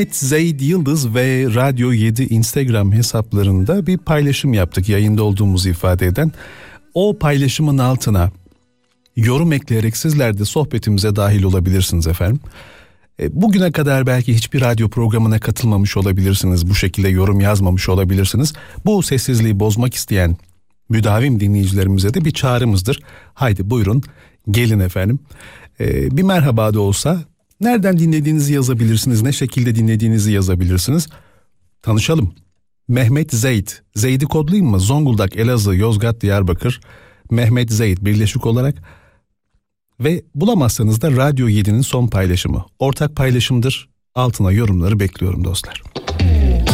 Zeyd Yıldız ve Radyo 7 Instagram hesaplarında bir paylaşım yaptık, yayında olduğumuzu ifade eden. O paylaşımın altına yorum ekleyerek sizler de sohbetimize dahil olabilirsiniz efendim. Bugüne kadar belki hiçbir radyo programına katılmamış olabilirsiniz, bu şekilde yorum yazmamış olabilirsiniz. Bu sessizliği bozmak isteyen müdavim dinleyicilerimize de bir çağrımızdır. Haydi buyurun gelin efendim. Bir merhaba da olsa nereden dinlediğinizi yazabilirsiniz, ne şekilde dinlediğinizi yazabilirsiniz. Tanışalım. Mehmet Zeyd. Zeyd'i kodlayayım mı? Zonguldak, Elazığ, Yozgat, Diyarbakır. Mehmet Zeyd birleşik olarak. Ve bulamazsanız da Radyo 7'nin son paylaşımı. Ortak paylaşımdır. Altına yorumları bekliyorum dostlar.